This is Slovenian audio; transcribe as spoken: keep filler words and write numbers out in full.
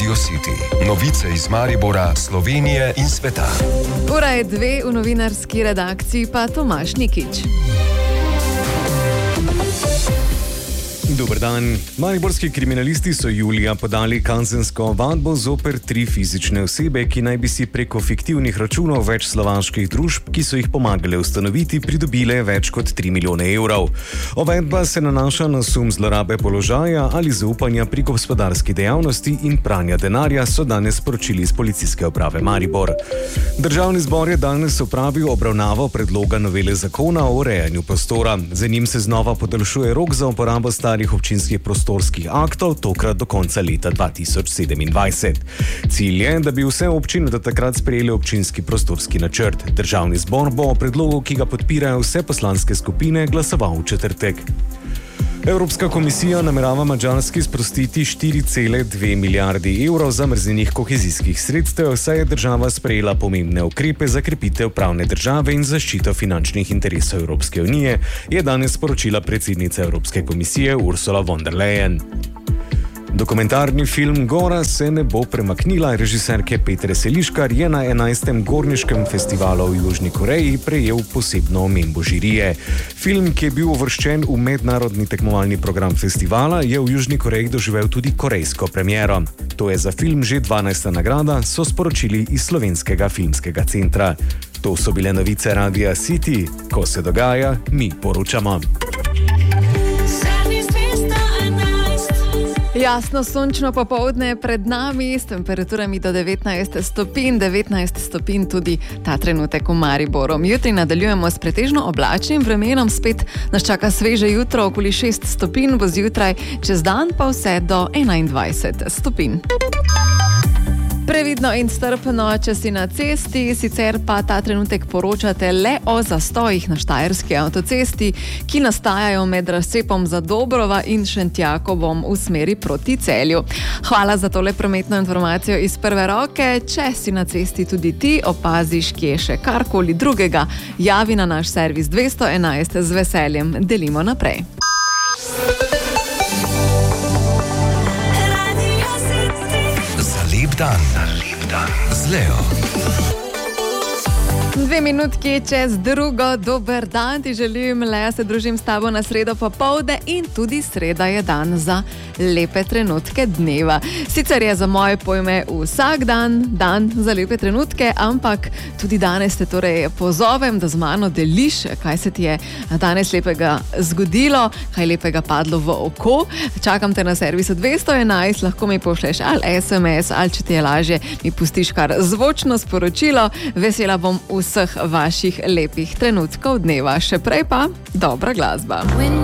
Radio City. Novice iz Maribora, Slovenije in sveta. Ura je dve, v novinarski redakciji pa Tomaž Nikič. Dober dan. Mariborski kriminalisti so julija podali kazensko ovadbo zoper tri fizične osebe, ki naj bi si preko fiktivnih računov več slovaških družb, ki so jih pomagali ustanoviti, pridobile več kot tri milijone evrov. Ovadba se nanaša na sum zlorabe položaja ali zaupanja pri gospodarski dejavnosti in pranja denarja, so danes sporočili iz Policijske uprave Maribor. Državni zbor je danes opravil obravnavo predloga novele zakona o urejanju prostora. Za njim se znova podaljšuje rok za uporabo starih občinskih prostorskih aktov, tokrat do konca leta dva tisoč sedemindvajset. Cilj je, da bi vse občine do takrat sprejeli občinski prostorski načrt. Državni zbor bo o predlogu, ki ga podpirajo vse poslanske skupine, glasoval v četrtek. Evropska komisija namerava Madžarski sprostiti štiri cele dve milijardi evrov zamrznjenih kohezijskih sredstev, saj je država sprejela pomembne ukrepe za krepitev pravne države in zaščito finančnih interesov Evropske unije, je danes sporočila predsednica Evropske komisije Ursula von der Leyen. Dokumentarni film Gora se ne bo premaknila. Režiserke Petre Seliškar je na enajstem Gorniškem festivalu v Južni Koreji prejel posebno omembo žirije. Film, ki je bil uvrščen v mednarodni tekmovalni program festivala, je v Južni Koreji doživel tudi korejsko premiero. To je za film že dvanajsta nagrada, so sporočili iz Slovenskega filmskega centra. To so bile novice Radia City. Ko se dogaja, mi poročamo. Jasno sončno popoldne je pred nami s temperaturami do devetnajst stopinj, devetnajst stopinj tudi ta trenutek v Mariboru. Jutri nadaljujemo s pretežno oblačnim vremenom, spet nas čaka sveže jutro, okoli šest stopinj bo zjutraj, čez dan pa vse do enaindvajset stopinj. Previdno in strpno, če si na cesti, sicer pa ta trenutek poročate le o zastojih na Štajerski avtocesti, ki nastajajo med razcepom Zadobrova in Šentjakovom v smeri proti Celju. Hvala za tole prometno informacijo iz prve roke. Če si na cesti tudi ti opaziš, kje še karkoli drugega, javi na naš servis dvesto enajst, z veseljem delimo naprej. Lep dan. Lep dan. Z Leo. Dve minutki čez drugo, dober dan ti želim, Lea, se družim s tabo na sredo popovde in tudi sreda je dan za lepe trenutke dneva. Sicer je za moje pojme vsak dan, dan za lepe trenutke, ampak tudi danes te torej pozovem, da z mano deliš, kaj se ti je danes lepega zgodilo, kaj lepega padlo v oko. Čakam te na servisu dvesto enajst, lahko mi pošleš ali es em es, ali če ti je lažje, mi pustiš kar zvočno sporočilo. Vesela bom vseh vaših lepih trenutkov dneva. Še prej pa dobra glasba.